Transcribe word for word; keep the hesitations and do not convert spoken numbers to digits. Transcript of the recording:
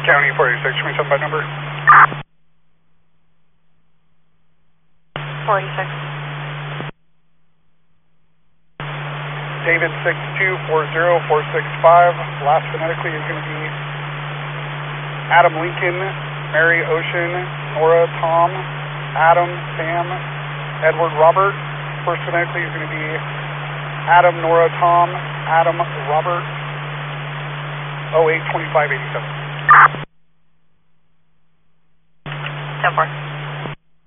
County four eighty-six, twenty-seven by number. four eighty-six. David six two four zero four six five. Last phonetically is going to be Adam Lincoln, Mary Ocean, Nora Tom, Adam Sam, Edward Robert. First phonetically is going to be Adam Nora Tom, Adam Robert, oh eight twenty-five eighty-seven.